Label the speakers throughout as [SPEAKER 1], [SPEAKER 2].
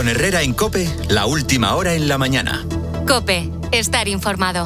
[SPEAKER 1] Con Herrera en COPE, la última hora en la mañana.
[SPEAKER 2] COPE, estar informado.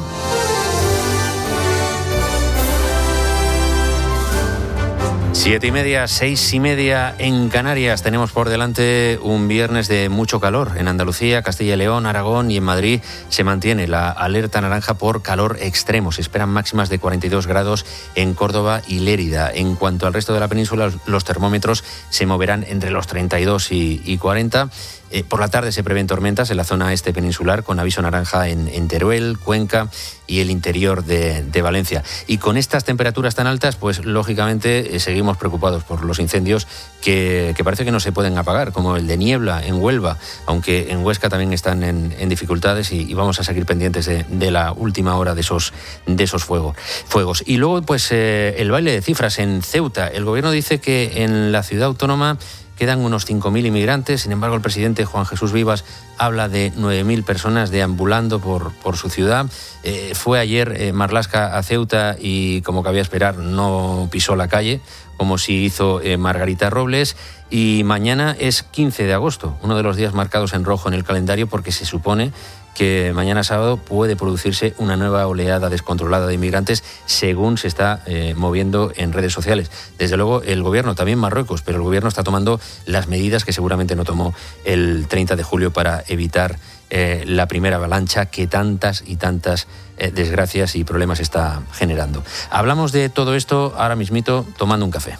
[SPEAKER 3] 7:30, 6:30 en Canarias. Tenemos por delante un viernes de mucho calor. En Andalucía, Castilla y León, Aragón y en Madrid se mantiene la alerta naranja por calor extremo. Se esperan máximas de 42 grados en Córdoba y Lérida. En cuanto al resto de la península, los termómetros se moverán entre los 32 y 40. Por la tarde se prevén tormentas en la zona este peninsular, con aviso naranja en Teruel, Cuenca y el interior de Valencia. Y con estas temperaturas tan altas, pues lógicamente seguimos preocupados por los incendios que parece que no se pueden apagar, como el de Niebla en Huelva, aunque en Huesca también están en dificultades y vamos a seguir pendientes de la última hora de esos fuegos. Y luego pues el baile de cifras en Ceuta. El gobierno dice que en la ciudad autónoma quedan unos 5.000 inmigrantes. Sin embargo, el presidente Juan Jesús Vivas habla de 9.000 personas deambulando por su ciudad. Fue ayer Marlaska a Ceuta y, como cabía esperar, no pisó la calle, como sí hizo Margarita Robles. Y mañana es 15 de agosto, uno de los días marcados en rojo en el calendario, porque se supone que mañana sábado puede producirse una nueva oleada descontrolada de inmigrantes, según se está moviendo en redes sociales. Desde luego el gobierno, también Marruecos, pero el gobierno está tomando las medidas que seguramente no tomó el 30 de julio para evitar la primera avalancha que tantas y tantas desgracias y problemas está generando. Hablamos de todo esto ahora mismito tomando un café.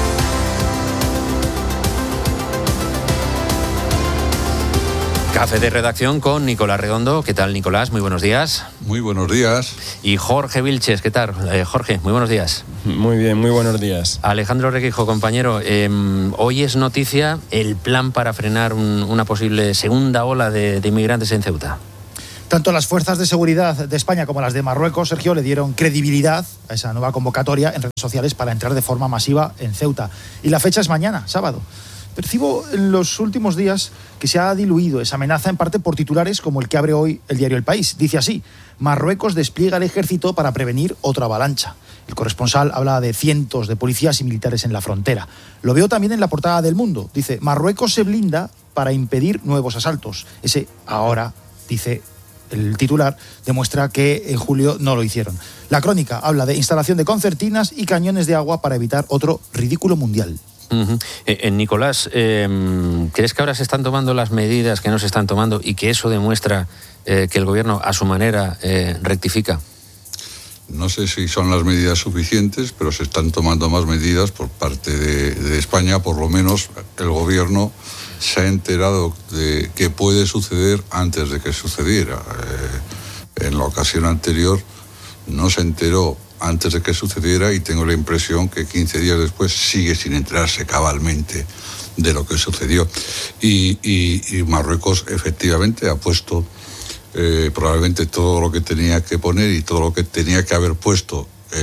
[SPEAKER 3] Café de redacción con Nicolás Redondo. ¿Qué tal, Nicolás? Muy buenos días.
[SPEAKER 4] Muy buenos días.
[SPEAKER 3] Y Jorge Vilches, ¿qué tal? Jorge, muy buenos días.
[SPEAKER 5] Muy bien, muy buenos días.
[SPEAKER 3] Alejandro Requijo, compañero, hoy es noticia el plan para frenar una posible segunda ola de inmigrantes en Ceuta.
[SPEAKER 6] Tanto las fuerzas de seguridad de España como las de Marruecos, Sergio, le dieron credibilidad a esa nueva convocatoria en redes sociales para entrar de forma masiva en Ceuta. Y la fecha es mañana, sábado. Percibo en los últimos días que se ha diluido esa amenaza en parte por titulares como el que abre hoy el diario El País. Dice así: Marruecos despliega el ejército para prevenir otra avalancha. El corresponsal habla de cientos de policías y militares en la frontera. Lo veo también en la portada del Mundo. Dice: Marruecos se blinda para impedir nuevos asaltos. Ese ahora, dice el titular, demuestra que en julio no lo hicieron. La Crónica habla de instalación de concertinas y cañones de agua para evitar otro ridículo mundial.
[SPEAKER 3] Uh-huh. Nicolás, ¿crees que ahora se están tomando las medidas que no se están tomando y que eso demuestra que el gobierno a su manera rectifica?
[SPEAKER 4] No sé si son las medidas suficientes, pero se están tomando más medidas por parte de España. Por lo menos el gobierno se ha enterado de que puede suceder antes de que sucediera. En la ocasión anterior no se enteró antes de que sucediera y tengo la impresión que 15 días después sigue sin enterarse cabalmente de lo que sucedió. Y Marruecos efectivamente ha puesto probablemente todo lo que tenía que poner y todo lo que tenía que haber puesto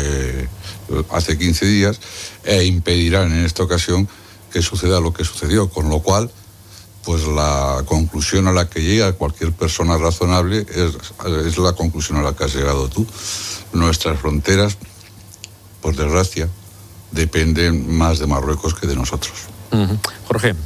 [SPEAKER 4] hace 15 días e impedirán en esta ocasión que suceda lo que sucedió, con lo cual pues la conclusión a la que llega cualquier persona razonable es la conclusión a la que has llegado tú. Nuestras fronteras, por desgracia, dependen más de Marruecos que de nosotros.
[SPEAKER 3] Uh-huh. Jorge.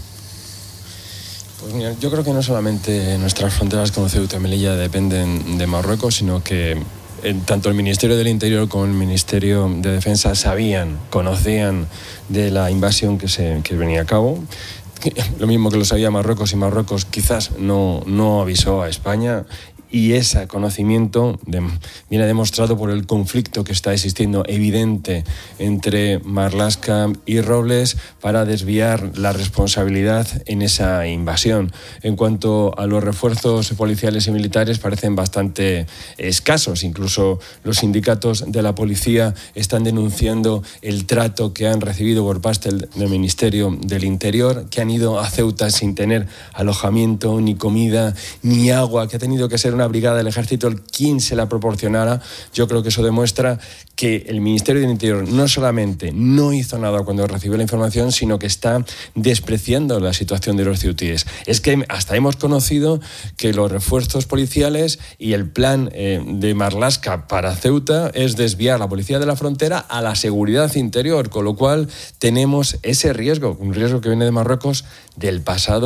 [SPEAKER 5] Pues mira, yo creo que no solamente nuestras fronteras como Ceuta y Melilla dependen de Marruecos, sino que tanto el Ministerio del Interior como el Ministerio de Defensa conocían de la invasión que venía a cabo. Lo mismo que lo sabía Marruecos, y Marruecos quizás no avisó a España. Y ese conocimiento viene demostrado por el conflicto que está existiendo evidente entre Marlaska y Robles para desviar la responsabilidad en esa invasión. En cuanto a los refuerzos policiales y militares, parecen bastante escasos. Incluso los sindicatos de la policía están denunciando el trato que han recibido por parte del Ministerio del Interior, que han ido a Ceuta sin tener alojamiento, ni comida, ni agua, que ha tenido que ser una brigada del ejército quien se la proporcionara. Yo creo que eso demuestra que el Ministerio del Interior no solamente no hizo nada cuando recibió la información, sino que está despreciando la situación de los ceutíes. Es que hasta hemos conocido que los refuerzos policiales y el plan de Marlaska para Ceuta es desviar la policía de la frontera a la seguridad interior, con lo cual tenemos ese riesgo, un riesgo que viene de Marruecos del pasado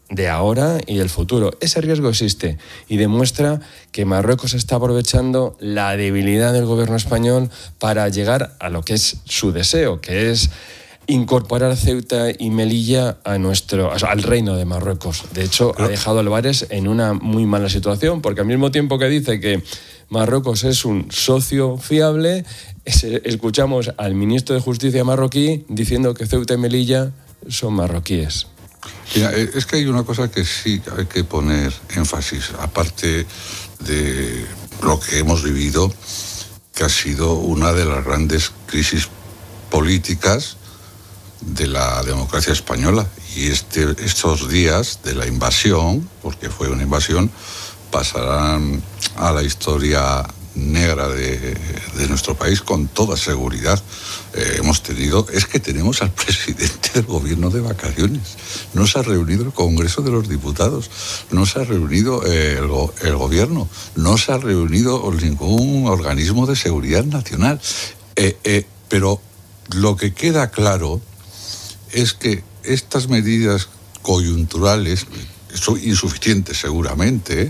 [SPEAKER 5] de ahora y del futuro. Ese riesgo existe y demuestra que Marruecos está aprovechando la debilidad del gobierno español para llegar a lo que es su deseo, que es incorporar Ceuta y Melilla al reino de Marruecos. De hecho, ha dejado a Álvarez en una muy mala situación, porque al mismo tiempo que dice que Marruecos es un socio fiable, escuchamos al ministro de Justicia marroquí diciendo que Ceuta y Melilla son marroquíes.
[SPEAKER 4] Mira, es que hay una cosa que sí hay que poner énfasis, aparte de lo que hemos vivido, que ha sido una de las grandes crisis políticas de la democracia española. Y estos días de la invasión, porque fue una invasión, pasarán a la historia negra de nuestro país con toda seguridad. Tenemos al presidente del gobierno de vacaciones. No se ha reunido el Congreso de los Diputados, no se ha reunido el gobierno, no se ha reunido ningún organismo de seguridad nacional. Pero lo que queda claro es que estas medidas coyunturales son insuficientes seguramente,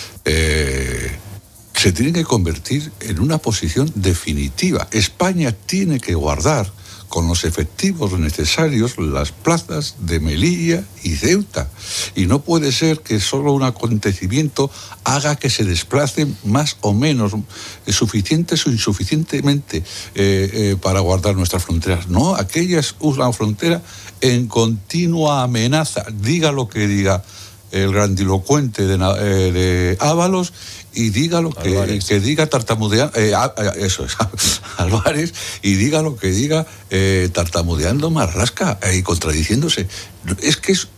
[SPEAKER 4] se tienen que convertir en una posición definitiva. España tiene que guardar con los efectivos necesarios las plazas de Melilla y Ceuta. Y no puede ser que solo un acontecimiento haga que se desplacen más o menos, suficientes o insuficientemente para guardar nuestras fronteras. No, aquella es una frontera en continua amenaza. Diga lo que diga el grandilocuente de Ábalos y diga lo que diga tartamudeando, eso es, Álvarez, y diga lo que diga tartamudeando Marlaska y contradiciéndose. Es que es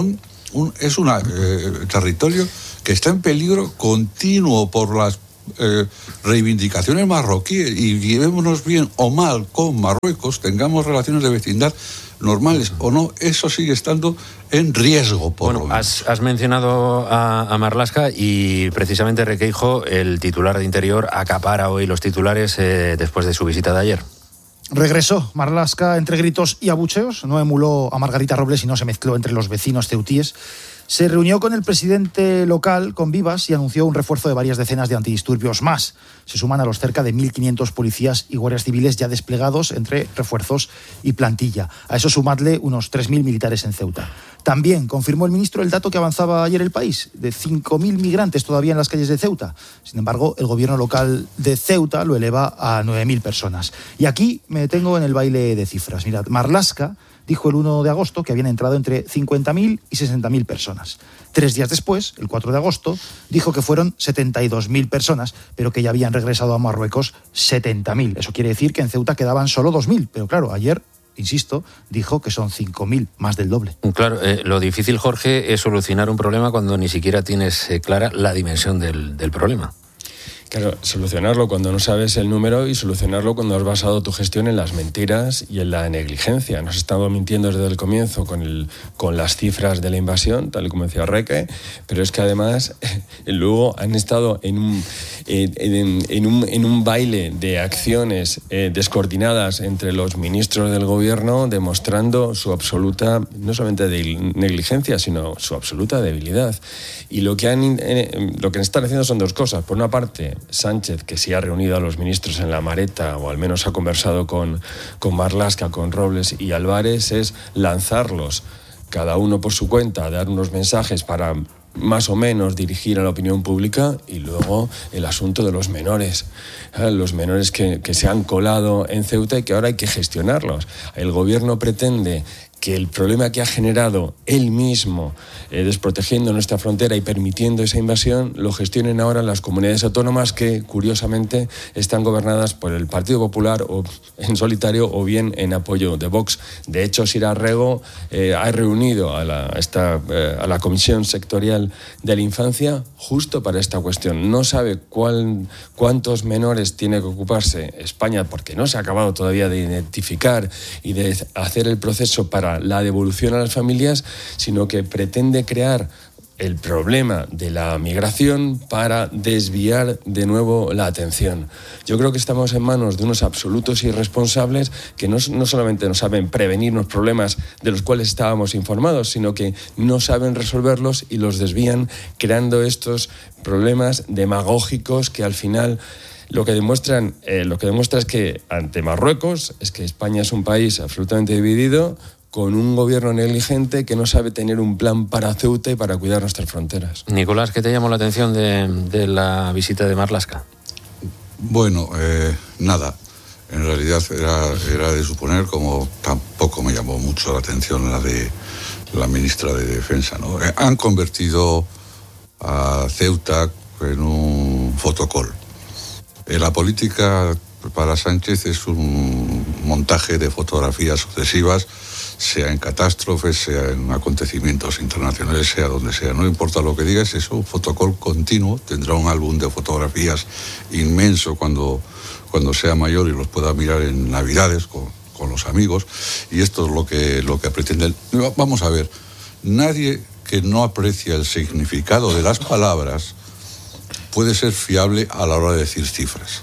[SPEAKER 4] un territorio que está en peligro continuo por las reivindicaciones marroquíes, y llevémonos bien o mal con Marruecos, tengamos relaciones de vecindad normales o no, eso sigue estando en riesgo, por lo menos.
[SPEAKER 3] Has mencionado a Marlaska, y precisamente Requeijo, el titular de Interior, acapara hoy los titulares después de su visita de ayer.
[SPEAKER 6] Regresó Marlaska entre gritos y abucheos, no emuló a Margarita Robles y no se mezcló entre los vecinos ceutíes. Se reunió con el presidente local, con Vivas, y anunció un refuerzo de varias decenas de antidisturbios más. Se suman a los cerca de 1.500 policías y guardias civiles ya desplegados entre refuerzos y plantilla. A eso sumadle unos 3.000 militares en Ceuta. También confirmó el ministro el dato que avanzaba ayer El País, de 5.000 migrantes todavía en las calles de Ceuta. Sin embargo, el gobierno local de Ceuta lo eleva a 9.000 personas. Y aquí me detengo en el baile de cifras. Mirad, Marlaska dijo el 1 de agosto que habían entrado entre 50.000 y 60.000 personas. 3 días después, el 4 de agosto, dijo que fueron 72.000 personas, pero que ya habían regresado a Marruecos 70.000. Eso quiere decir que en Ceuta quedaban solo 2.000. Pero claro, ayer, insisto, dijo que son 5.000, más del doble.
[SPEAKER 3] Claro, lo difícil, Jorge, es solucionar un problema cuando ni siquiera tienes clara la dimensión del problema.
[SPEAKER 5] Claro, solucionarlo cuando no sabes el número y solucionarlo cuando has basado tu gestión en las mentiras y en la negligencia. Nos has estado mintiendo desde el comienzo con las cifras de la invasión, tal y como decía Reque, pero es que además luego han estado en un baile de acciones descoordinadas entre los ministros del gobierno, demostrando su absoluta, no solamente negligencia, sino su absoluta debilidad. Y lo que están haciendo son dos cosas. Por una parte, Sánchez, que sí ha reunido a los ministros en La Mareta, o al menos ha conversado con Marlaska, con Robles y Álvarez, es lanzarlos cada uno por su cuenta, dar unos mensajes para más o menos dirigir a la opinión pública. Y luego el asunto de los menores que se han colado en Ceuta y que ahora hay que gestionarlos. El gobierno pretende que el problema que ha generado él mismo, desprotegiendo nuestra frontera y permitiendo esa invasión, lo gestionen ahora las comunidades autónomas que, curiosamente, están gobernadas por el Partido Popular, o en solitario o bien en apoyo de Vox. De hecho, Sira Rego ha reunido a la Comisión Sectorial de la Infancia justo para esta cuestión. No sabe cuántos menores tiene que ocuparse España, porque no se ha acabado todavía de identificar y de hacer el proceso para la devolución a las familias, sino que pretende crear el problema de la migración para desviar de nuevo la atención. Yo creo que estamos en manos de unos absolutos irresponsables que no solamente no saben prevenir los problemas de los cuales estábamos informados, sino que no saben resolverlos y los desvían, creando estos problemas demagógicos que al final lo que demuestra es que ante Marruecos es que España es un país absolutamente dividido, con un gobierno negligente que no sabe tener un plan para Ceuta y para cuidar nuestras fronteras.
[SPEAKER 3] Nicolás, ¿qué te llamó la atención de la visita de Marlaska?
[SPEAKER 4] Bueno, nada. En realidad era de suponer, como tampoco me llamó mucho la atención la de la ministra de Defensa, ¿no? Han convertido a Ceuta en un fotocall. La política para Sánchez es un montaje de fotografías sucesivas, sea en catástrofes, sea en acontecimientos internacionales, sea donde sea. No importa lo que digas, es un fotocall continuo. Tendrá un álbum de fotografías inmenso cuando sea mayor y los pueda mirar en Navidades con los amigos. Y esto es lo que pretende. Vamos a ver, nadie que no aprecia el significado de las palabras puede ser fiable a la hora de decir cifras.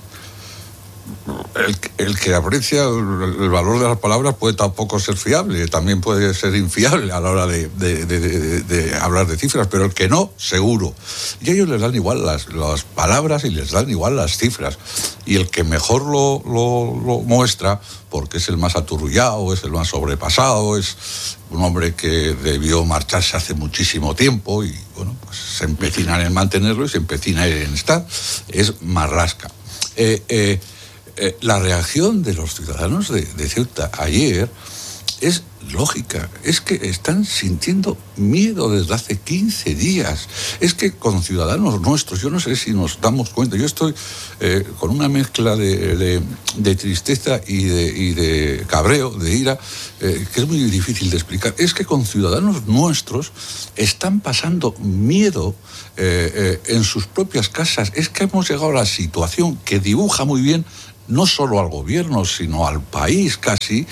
[SPEAKER 4] El que aprecia el valor de las palabras puede tampoco ser fiable, también puede ser infiable a la hora de hablar de cifras, pero el que no, seguro. Y a ellos les dan igual las palabras y les dan igual las cifras. Y el que mejor lo muestra, porque es el más aturrullado, es el más sobrepasado, es un hombre que debió marcharse hace muchísimo tiempo y bueno, pues se empecinan en mantenerlo y se empecinan en estar, es Marlaska. La reacción de los ciudadanos de Ceuta ayer es lógica, es que están sintiendo miedo desde hace 15 días. Es que con ciudadanos nuestros, yo no sé si nos damos cuenta, yo estoy con una mezcla de tristeza y de cabreo, de ira, que es muy difícil de explicar. Es que con ciudadanos nuestros están pasando miedo en sus propias casas. Es que hemos llegado a la situación que dibuja muy bien no solo al gobierno, sino al país casi,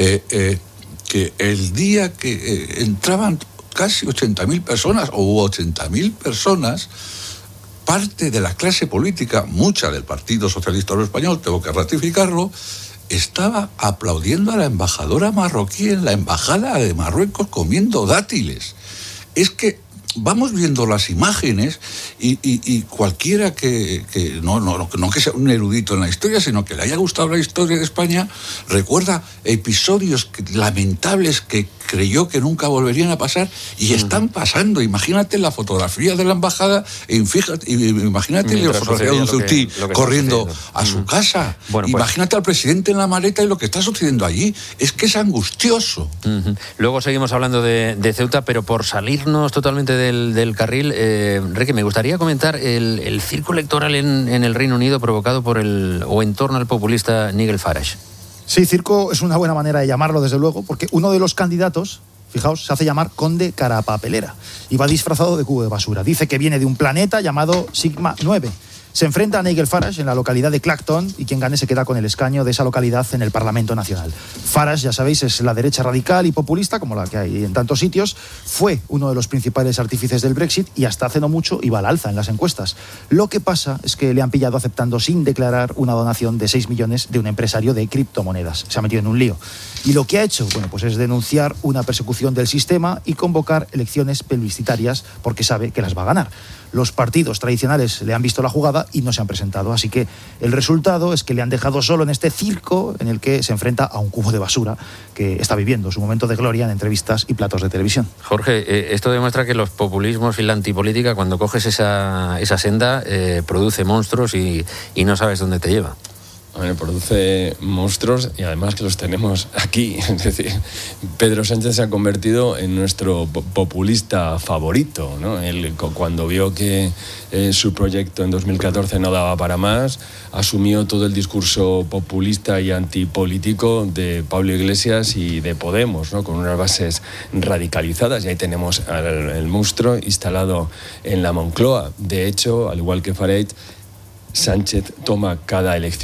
[SPEAKER 4] que el día que entraban casi 80.000 personas, o 80.000 personas, parte de la clase política, mucha del Partido Socialista Obrero Español, tengo que ratificarlo, estaba aplaudiendo a la embajadora marroquí en la embajada de Marruecos comiendo dátiles. Es que vamos viendo las imágenes y cualquiera que no que sea un erudito en la historia, sino que le haya gustado la historia de España, recuerda episodios lamentables que creyó que nunca volverían a pasar y están pasando. Imagínate la fotografía de la embajada y imagínate la fotografía de un ceutí corriendo a su casa. Bueno, pues, imagínate al presidente en la maleta y lo que está sucediendo allí. Es que es angustioso.
[SPEAKER 3] Luego seguimos hablando de Ceuta, pero por salirnos totalmente del carril, Enrique, me gustaría comentar el circo electoral en el Reino Unido provocado por en torno al populista Nigel Farage.
[SPEAKER 6] Sí, circo es una buena manera de llamarlo, desde luego, porque uno de los candidatos, fijaos, se hace llamar Conde Carapapelera y va disfrazado de cubo de basura. Dice que viene de un planeta llamado Sigma 9. Se enfrenta a Nigel Farage en la localidad de Clacton y quien gane se queda con el escaño de esa localidad en el Parlamento Nacional. Farage, ya sabéis, es la derecha radical y populista, como la que hay en tantos sitios. Fue uno de los principales artífices del Brexit y hasta hace no mucho iba al alza en las encuestas. Lo que pasa es que le han pillado aceptando sin declarar una donación de 6 millones de un empresario de criptomonedas. Se ha metido en un lío. Y lo que ha hecho, bueno, pues es denunciar una persecución del sistema y convocar elecciones plebiscitarias porque sabe que las va a ganar. Los partidos tradicionales le han visto la jugada y no se han presentado. Así que el resultado es que le han dejado solo en este circo en el que se enfrenta a un cubo de basura que está viviendo su momento de gloria en entrevistas y platos de televisión.
[SPEAKER 3] Jorge, esto demuestra que los populismos y la antipolítica, cuando coges esa senda, produce monstruos y no sabes dónde te lleva.
[SPEAKER 5] Bueno, produce monstruos y además que los tenemos aquí. Es decir, Pedro Sánchez se ha convertido en nuestro populista favorito, ¿no? Él, cuando vio que su proyecto en 2014 no daba para más, asumió todo el discurso populista y antipolítico de Pablo Iglesias y de Podemos, ¿no? Con unas bases radicalizadas, y ahí tenemos el monstruo instalado en la Moncloa. De hecho, al igual que Farage, Sánchez toma cada elección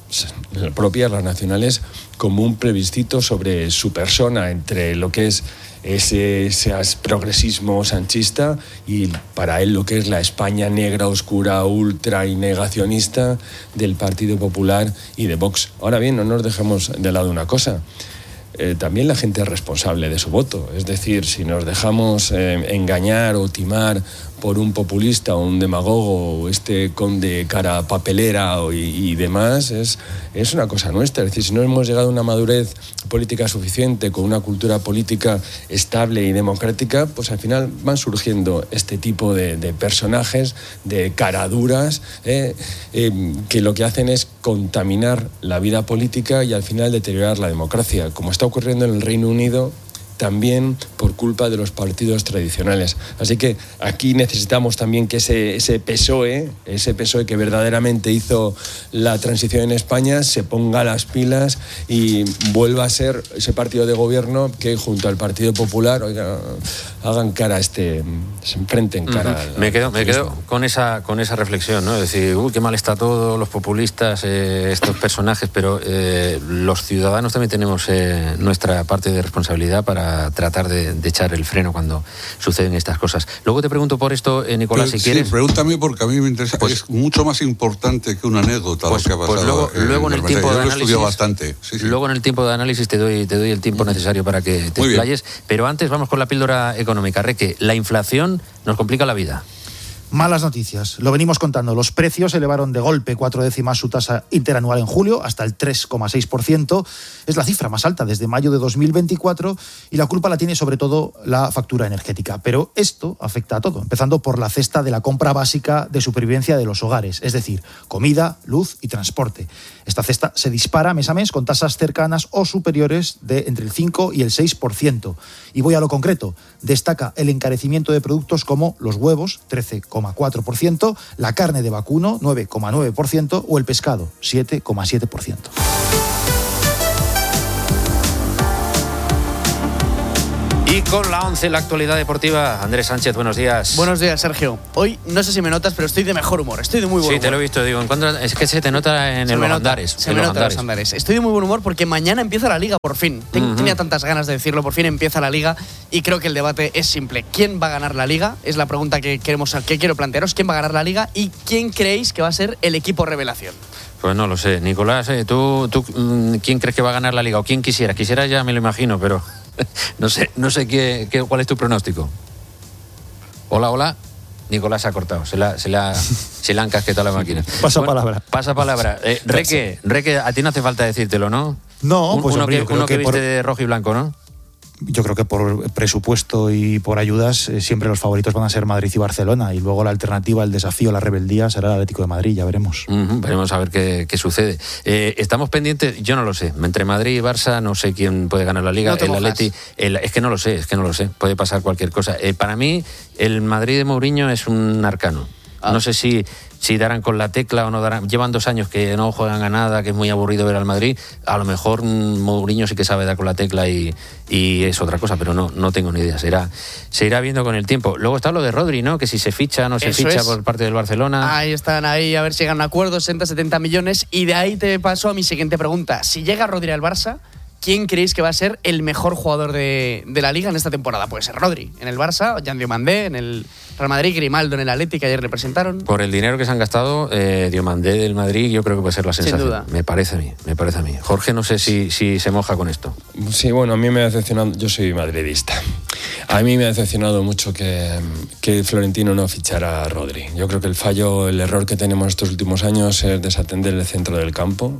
[SPEAKER 5] propias, las nacionales, como un plebiscito sobre su persona, entre lo que es ese progresismo sanchista y para él lo que es la España negra, oscura, ultra y negacionista del Partido Popular y de Vox. Ahora bien, no nos dejemos de lado una cosa. También la gente es responsable de su voto. Es decir, si nos dejamos engañar o timar por un populista o un demagogo o conde cara papelera y demás, es una cosa nuestra. Es decir, si no hemos llegado a una madurez política suficiente, con una cultura política estable y democrática, pues al final van surgiendo este tipo de personajes, de caraduras, que lo que hacen es contaminar la vida política y al final deteriorar la democracia, como está ocurriendo en el Reino Unido, también por culpa de los partidos tradicionales. Así que aquí necesitamos también que ese PSOE que verdaderamente hizo la transición en España, se ponga las pilas y vuelva a ser ese partido de gobierno que junto al Partido Popular, hagan cara se enfrenten cara.
[SPEAKER 3] Me quedo con esa reflexión, ¿no? Es decir, qué mal está todo, los populistas, estos personajes, pero los ciudadanos también tenemos nuestra parte de responsabilidad para tratar de echar el freno cuando suceden estas cosas. Luego te pregunto por esto, Nicolás, si quieres.
[SPEAKER 4] Sí, pregúntame porque a mí me interesa. Es mucho más importante que una anécdota lo que ha pasado.
[SPEAKER 3] Luego en el tiempo de análisis.
[SPEAKER 4] Yo lo bastante. Sí.
[SPEAKER 3] Luego en el tiempo de análisis te doy el tiempo necesario para que te explayes. Pero antes vamos con la píldora económica. Reque, la inflación nos complica la vida.
[SPEAKER 6] Malas noticias. Lo venimos contando. Los precios elevaron de golpe 4 décimas su tasa interanual en julio, hasta el 3,6%. Es la cifra más alta desde mayo de 2024 y la culpa la tiene sobre todo la factura energética. Pero esto afecta a todo, empezando por la cesta de la compra básica de supervivencia de los hogares, es decir, comida, luz y transporte. Esta cesta se dispara mes a mes con tasas cercanas o superiores de entre el 5 y el 6%. Y voy a lo concreto. Destaca el encarecimiento de productos como los huevos, 13,4%, la carne de vacuno, 9,9%, o el pescado, 7,7%.
[SPEAKER 3] Y con la 11, la actualidad deportiva, Andrés Sánchez, buenos días.
[SPEAKER 7] Buenos días, Sergio. Hoy, no sé si me notas, pero estoy de mejor humor, estoy de muy buen humor.
[SPEAKER 3] Sí, te lo he visto, digo, es que se te nota en los andares.
[SPEAKER 7] Se me nota en los andares. Estoy de muy buen humor porque mañana empieza la Liga, por fin. Tenía tantas ganas de decirlo, por fin empieza la Liga y creo que el debate es simple. ¿Quién va a ganar la Liga? Es la pregunta que quiero plantearos. ¿Quién va a ganar la Liga y quién creéis que va a ser el equipo revelación?
[SPEAKER 3] Pues no lo sé. Nicolás, ¿tú quién crees que va a ganar la Liga? ¿O quién quisiera? Quisiera ya me lo imagino, pero no sé cuál es tu pronóstico. Hola. Nicolás se ha cortado, se le han casquetado la máquina.
[SPEAKER 6] Pasa palabra.
[SPEAKER 3] Reque, a ti no hace falta decírtelo, ¿no?
[SPEAKER 6] No, pues
[SPEAKER 3] uno que viste de rojo y blanco, ¿no?
[SPEAKER 6] Yo creo que por presupuesto y por ayudas siempre los favoritos van a ser Madrid y Barcelona, y luego la alternativa, el desafío, la rebeldía será el Atlético de Madrid, ya veremos.
[SPEAKER 3] Veremos a ver qué sucede. Estamos pendientes, yo no lo sé, entre Madrid y Barça no sé quién puede ganar la Liga.
[SPEAKER 7] No, el
[SPEAKER 3] Atleti, es que no lo sé, puede pasar cualquier cosa. Para mí el Madrid de Mourinho es un arcano. No sé si darán con la tecla o no darán. Llevan 2 años que no juegan a nada, que es muy aburrido ver al Madrid. A lo mejor Mourinho sí que sabe dar con la tecla y es otra cosa, pero no tengo ni idea. Se irá viendo con el tiempo. Luego está lo de Rodri, ¿no? Que si se ficha o no se ficha por parte del Barcelona.
[SPEAKER 7] Ahí están, a ver si llegan a un acuerdo, 60-70 millones. Y de ahí te paso a mi siguiente pregunta. Si llega Rodri al Barça, ¿quién creéis que va a ser el mejor jugador de la Liga en esta temporada? Puede ser Rodri en el Barça, Jan Diomandé en el Real Madrid, Grimaldo en el Atlético, que ayer le presentaron.
[SPEAKER 3] Por el dinero que se han gastado, Diomandé del Madrid yo creo que puede ser la sensación.
[SPEAKER 7] Sin duda.
[SPEAKER 3] Me parece a mí. Jorge, no sé si se moja con esto.
[SPEAKER 5] Sí, bueno, a mí me ha decepcionado, yo soy madridista. A mí me ha decepcionado mucho que Florentino no fichara a Rodri. Yo creo que el error que tenemos estos últimos años es desatender el centro del campo.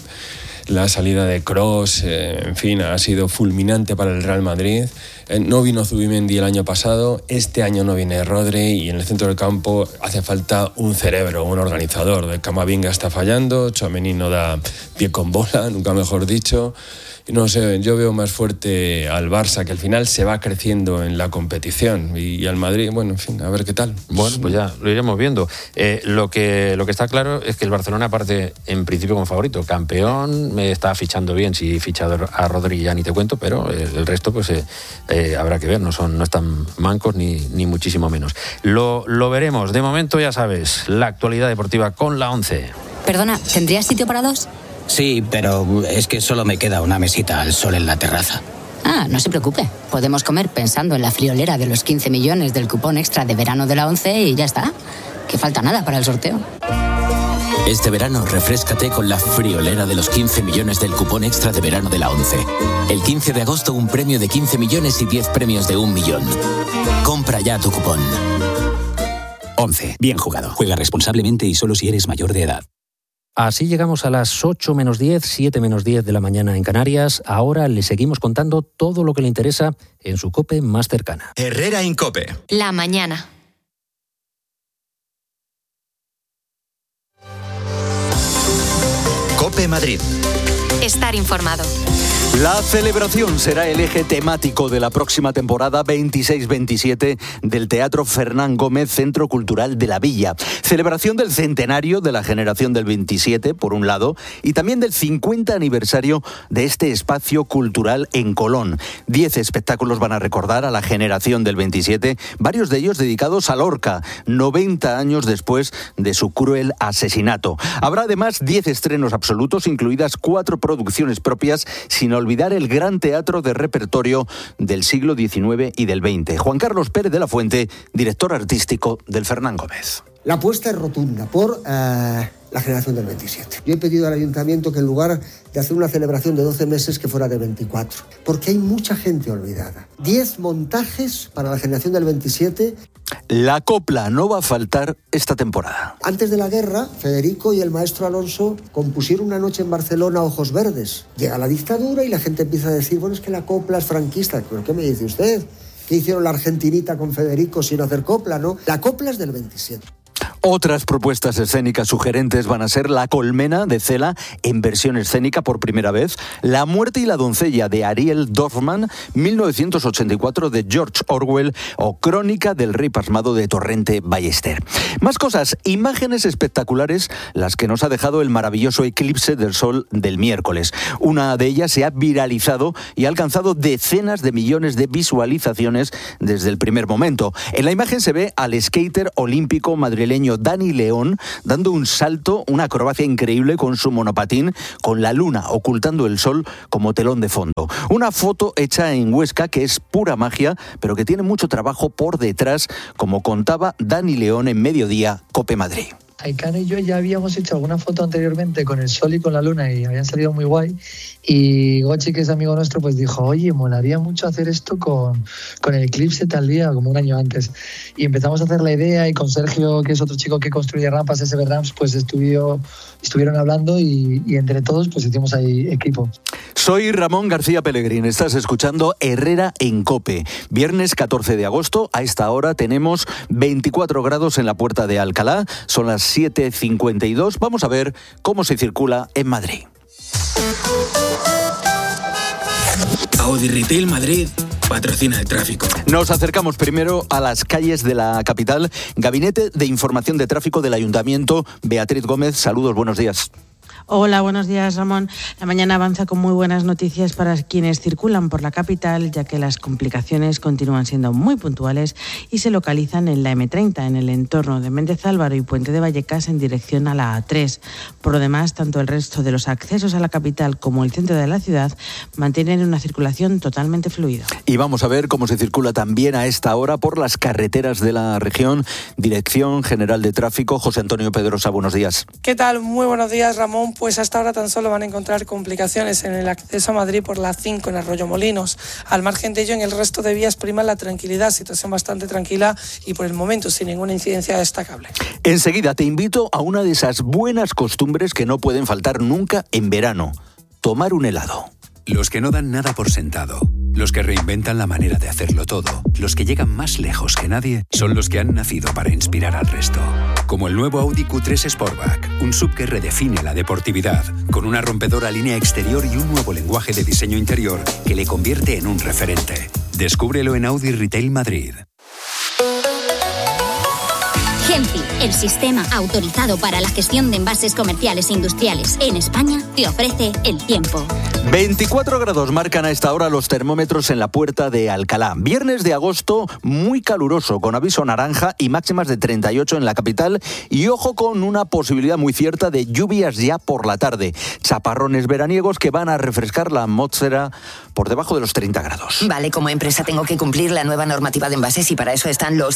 [SPEAKER 5] La salida de Kroos, en fin, ha sido fulminante para el Real Madrid. No vino Zubimendi el año pasado, este año no viene Rodri, y en el centro del campo hace falta un cerebro, un organizador. Camavinga está fallando, Tchouaméni no da pie con bola, nunca mejor dicho. No sé, yo veo más fuerte al Barça, que al final se va creciendo en la competición, y al Madrid, bueno, en fin, a ver qué tal.
[SPEAKER 3] Bueno, pues ya lo iremos viendo. Lo que está claro es que el Barcelona parte en principio como favorito, campeón, me está fichando bien. Si ficha a Rodri ya ni te cuento, pero el resto pues habrá que ver, no están mancos ni muchísimo menos. Lo veremos. De momento ya sabes, la actualidad deportiva con la 11.
[SPEAKER 2] Perdona, ¿tendrías sitio para 2?
[SPEAKER 8] Sí, pero es que solo me queda una mesita al sol en la terraza.
[SPEAKER 9] Ah, no se preocupe. Podemos comer pensando en la friolera de los 15 millones del cupón extra de verano de la ONCE y ya está. Que falta nada para el sorteo.
[SPEAKER 10] Este verano, refréscate con la friolera de los 15 millones del cupón extra de verano de la ONCE. El 15 de agosto, un premio de 15 millones y 10 premios de 1 millón. Compra ya tu cupón. ONCE. Bien jugado. Juega responsablemente y solo si eres mayor de edad.
[SPEAKER 3] Así llegamos a las 8 menos 10, 7 menos 10 de la mañana en Canarias. Ahora le seguimos contando todo lo que le interesa en su COPE más cercana.
[SPEAKER 1] Herrera Incope.
[SPEAKER 2] La mañana.
[SPEAKER 1] COPE Madrid.
[SPEAKER 2] Estar informado.
[SPEAKER 11] La celebración será el eje temático de la próxima temporada 26-27 del Teatro Fernán Gómez, Centro Cultural de la Villa. Celebración del centenario de la generación del 27, por un lado, y también del 50 aniversario de este espacio cultural en Colón. 10 espectáculos van a recordar a la generación del 27, varios de ellos dedicados a Lorca, 90 años después de su cruel asesinato. Habrá además 10 estrenos absolutos, incluidas 4 producciones propias, sin olvidar el gran teatro de repertorio del siglo XIX y del XX. Juan Carlos Pérez de la Fuente, director artístico del Fernán Gómez.
[SPEAKER 12] La apuesta es rotunda por la generación del 27. Yo he pedido al ayuntamiento que en lugar de hacer una celebración de 12 meses, que fuera de 24, porque hay mucha gente olvidada. 10 montajes para la generación del 27.
[SPEAKER 11] La copla no va a faltar esta temporada.
[SPEAKER 12] Antes de la guerra, Federico y el maestro Alonso compusieron una noche en Barcelona Ojos Verdes. Llega la dictadura y la gente empieza a decir, bueno, es que la copla es franquista. ¿Pero qué me dice usted? ¿Qué hicieron la Argentinita con Federico sin hacer copla, no? La copla es del 27.
[SPEAKER 11] Otras propuestas escénicas sugerentes van a ser La Colmena de Cela en versión escénica por primera vez, La Muerte y la Doncella de Ariel Dorfman, 1984 de George Orwell o Crónica del Rey Pasmado de Torrente Ballester. Más cosas, imágenes espectaculares las que nos ha dejado el maravilloso eclipse del sol del miércoles. Una de ellas se ha viralizado y ha alcanzado decenas de millones de visualizaciones desde el primer momento. En la imagen se ve al skater olímpico madrileño Dani León dando un salto, una acrobacia increíble con su monopatín, con la luna ocultando el sol como telón de fondo. Una foto hecha en Huesca que es pura magia, pero que tiene mucho trabajo por detrás, como contaba Dani León en Mediodía, COPE Madrid.
[SPEAKER 13] Aitana y yo ya habíamos hecho alguna foto anteriormente con el sol y con la luna y habían salido muy guay. Y Gochi, que es amigo nuestro, pues dijo, oye, molaría mucho hacer esto con el eclipse tal día, como un año antes. Y empezamos a hacer la idea y con Sergio, que es otro chico que construye rampas, SB Ramps, pues estuvieron hablando y entre todos pues hicimos ahí equipo.
[SPEAKER 11] Soy Ramón García Pellegrín, estás escuchando Herrera en COPE. Viernes 14 de agosto, a esta hora tenemos 24 grados en la Puerta de Alcalá, son las 7:52. Vamos a ver cómo se circula en Madrid.
[SPEAKER 14] Audi Retail Madrid patrocina el tráfico.
[SPEAKER 11] Nos acercamos primero a las calles de la capital. Gabinete de Información de Tráfico del Ayuntamiento, Beatriz Gómez, saludos, buenos días.
[SPEAKER 15] Hola, buenos días, Ramón. La mañana avanza con muy buenas noticias para quienes circulan por la capital, ya que las complicaciones continúan siendo muy puntuales y se localizan en la M30, en el entorno de Méndez Álvaro y Puente de Vallecas en dirección a la A3. Por lo demás, tanto el resto de los accesos a la capital como el centro de la ciudad mantienen una circulación totalmente fluida.
[SPEAKER 11] Y vamos a ver cómo se circula también a esta hora por las carreteras de la región. Dirección General de Tráfico, José Antonio Pedrosa, buenos días.
[SPEAKER 16] ¿Qué tal? Muy buenos días, Ramón. Pues hasta ahora tan solo van a encontrar complicaciones en el acceso a Madrid por la 5 en Arroyomolinos. Al margen de ello, en el resto de vías prima la tranquilidad, situación bastante tranquila y por el momento sin ninguna incidencia destacable.
[SPEAKER 11] Enseguida te invito a una de esas buenas costumbres que no pueden faltar nunca en verano: tomar un helado.
[SPEAKER 17] Los que no dan nada por sentado, los que reinventan la manera de hacerlo todo, los que llegan más lejos que nadie, son los que han nacido para inspirar al resto. Como el nuevo Audi Q3 Sportback, un SUV que redefine la deportividad, con una rompedora línea exterior y un nuevo lenguaje de diseño interior que le convierte en un referente. Descúbrelo en Audi Retail Madrid.
[SPEAKER 18] Genci, el sistema autorizado para la gestión de envases comerciales e industriales en España, te ofrece el tiempo.
[SPEAKER 11] 24 grados marcan a esta hora los termómetros en la Puerta de Alcalá. Viernes de agosto muy caluroso, con aviso naranja y máximas de 38 en la capital. Y ojo con una posibilidad muy cierta de lluvias ya por la tarde. Chaparrones veraniegos que van a refrescar la atmósfera por debajo de los 30 grados.
[SPEAKER 19] Vale, como empresa tengo que cumplir la nueva normativa de envases y para eso están los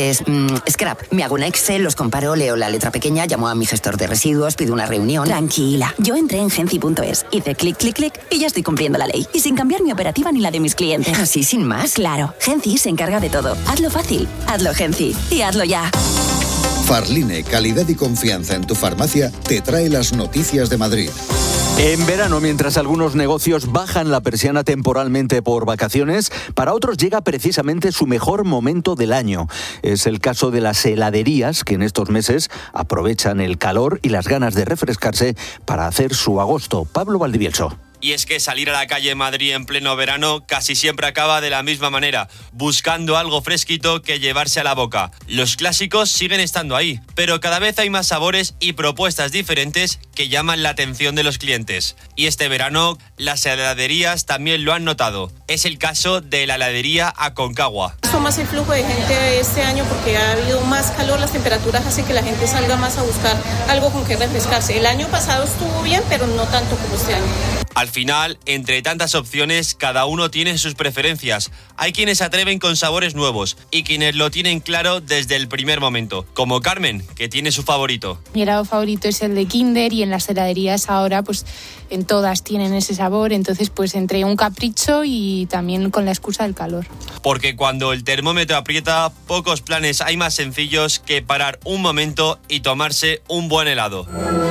[SPEAKER 19] scrap. Me hago un Excel, los comparo, leo la letra pequeña, llamo a mi gestor de residuos, pido una reunión. Tranquila, yo entré en genci.es, hice clic, clic, clic y ya estoy cumpliendo la ley. Y sin cambiar mi operativa ni la de mis clientes. ¿Así sin más? Claro, Genci se encarga de todo. Hazlo fácil, hazlo Genci y hazlo ya.
[SPEAKER 20] Farline, calidad y confianza en tu farmacia, te trae las noticias de Madrid.
[SPEAKER 11] En verano, mientras algunos negocios bajan la persiana temporalmente por vacaciones, para otros llega precisamente su mejor momento del año. Es el caso de las heladerías, que en estos meses aprovechan el calor y las ganas de refrescarse para hacer su agosto. Pablo Valdivielso.
[SPEAKER 21] Y es que salir a la calle en Madrid en pleno verano casi siempre acaba de la misma manera, buscando algo fresquito que llevarse a la boca. Los clásicos siguen estando ahí, pero cada vez hay más sabores y propuestas diferentes que llaman la atención de los clientes. Y este verano, las heladerías también lo han notado. Es el caso de la heladería Aconcagua.
[SPEAKER 22] Más el flujo de gente este año porque ha habido más calor, las temperaturas hacen que la gente salga más a buscar algo con que refrescarse. El año pasado estuvo bien, pero no tanto como este año.
[SPEAKER 21] Al final, entre tantas opciones, cada uno tiene sus preferencias. Hay quienes se atreven con sabores nuevos y quienes lo tienen claro desde el primer momento, como Carmen, que tiene su favorito.
[SPEAKER 23] Mi helado favorito es el de Kinder y en las heladerías ahora pues en todas tienen ese sabor, entonces pues entre un capricho y también con la excusa del calor.
[SPEAKER 21] Porque cuando el termómetro aprieta, pocos planes hay más sencillos que parar un momento y tomarse un buen helado.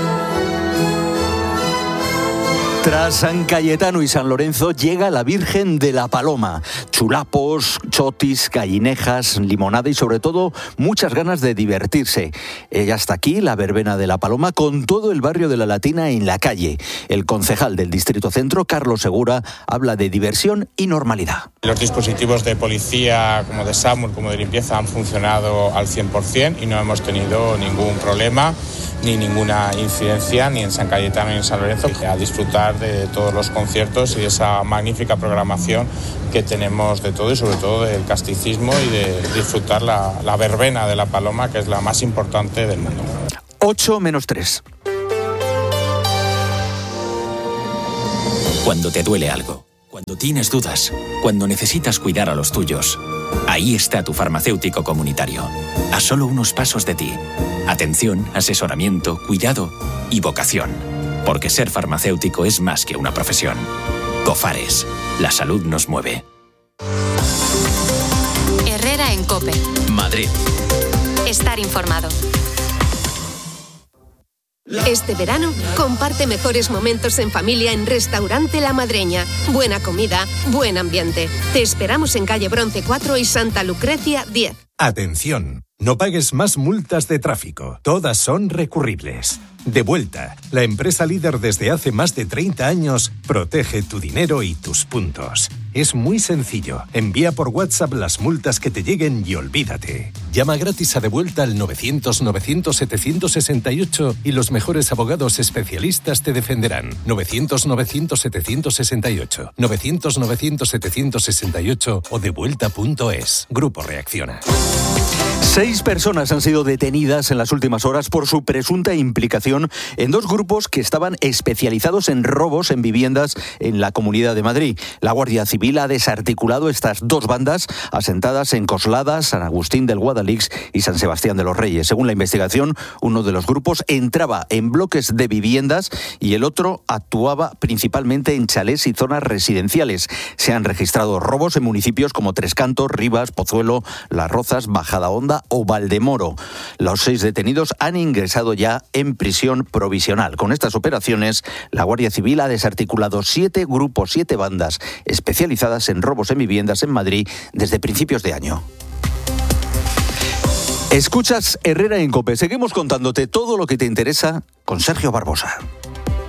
[SPEAKER 11] Tras San Cayetano y San Lorenzo llega la Virgen de la Paloma. Chulapos, chotis, gallinejas, limonada y sobre todo muchas ganas de divertirse. Ya está aquí la verbena de la Paloma con todo el barrio de la Latina en la calle. El concejal del Distrito Centro, Carlos Segura, habla de diversión y normalidad.
[SPEAKER 24] Los dispositivos de policía como de SAMUR, como de limpieza han funcionado al 100% y no hemos tenido ningún problema ni ninguna incidencia ni en San Cayetano ni en San Lorenzo. A disfrutar de todos los conciertos y de esa magnífica programación que tenemos de todo y sobre todo del casticismo y de disfrutar la verbena de la Paloma, que es la más importante del mundo.
[SPEAKER 11] 8:03.
[SPEAKER 10] Cuando te duele algo, cuando tienes dudas, cuando necesitas cuidar a los tuyos, ahí está tu farmacéutico comunitario, a solo unos pasos de ti. Atención, asesoramiento, cuidado y vocación. Porque ser farmacéutico es más que una profesión. Cofares, la salud nos mueve.
[SPEAKER 2] Herrera en COPE.
[SPEAKER 1] Madrid.
[SPEAKER 2] Estar informado.
[SPEAKER 25] Este verano, comparte mejores momentos en familia en Restaurante La Madreña. Buena comida, buen ambiente. Te esperamos en calle Bronce 4 y Santa Lucrecia 10.
[SPEAKER 26] Atención, no pagues más multas de tráfico. Todas son recurribles. Devuelta, la empresa líder desde hace más de 30 años, protege tu dinero y tus puntos. Es muy sencillo. Envía por WhatsApp las multas que te lleguen y olvídate. Llama gratis a Devuelta al 900-900-768 y los mejores abogados especialistas te defenderán. 900-900-768. 900-900-768 o devuelta.es. Grupo Reacciona.
[SPEAKER 11] 6 personas han sido detenidas en las últimas horas por su presunta implicación en 2 grupos que estaban especializados en robos en viviendas en la Comunidad de Madrid. La Guardia Civil ha desarticulado estas 2 bandas asentadas en Coslada, San Agustín del Guadalix y San Sebastián de los Reyes. Según la investigación, uno de los grupos entraba en bloques de viviendas y el otro actuaba principalmente en chalés y zonas residenciales. Se han registrado robos en municipios como Tres Cantos, Rivas, Pozuelo, Las Rozas, Majadahonda o Valdemoro. Los 6 detenidos han ingresado ya en prisión provisional. Con estas operaciones, la Guardia Civil ha desarticulado 7 grupos, 7 bandas especializadas en robos en viviendas en Madrid desde principios de año. Escuchas Herrera en COPE. Seguimos contándote todo lo que te interesa con Sergio Barbosa.